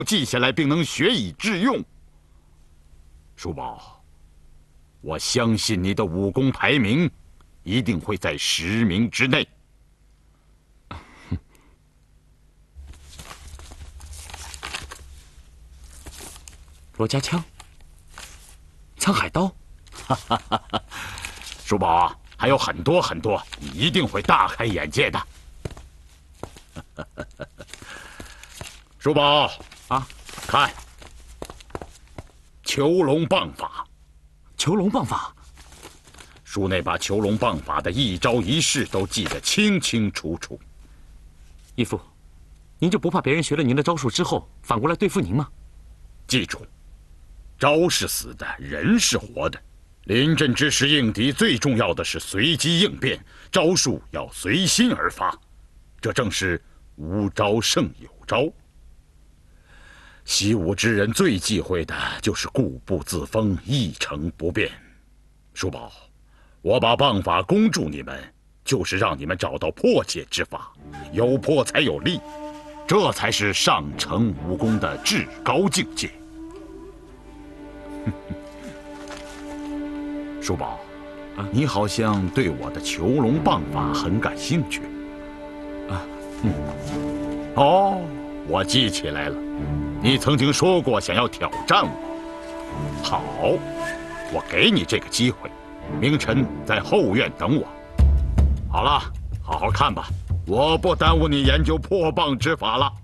记下来，并能学以致用。叔宝，我相信你的武功排名一定会在10名之内。 罗家枪，沧海刀， 叔宝啊，还有很多很多，你一定会大开眼界的。叔宝啊， 看，囚龙棒法。 囚龙棒法， 书内把囚龙棒法的一招一式都记得清清楚楚。 义父，您就不怕别人学了您的招数之后，反过来对付您吗？ 记住，招是死的，人是活的。临阵之时应敌，最重要的是随机应变，招数要随心而发。这正是无招胜有招。习武之人最忌讳的就是固步自封、一成不变。叔宝，我把棒法攻住你们，就是让你们找到破解之法，有破才有立，这才是上乘武功的至高境界。叔宝，你好像对我的囚龙棒法很感兴趣。哦，我记起来了，你曾经说过想要挑战我。好，我给你这个机会，明晨在后院等我。好了，好好看吧，我不耽误你研究破棒之法了。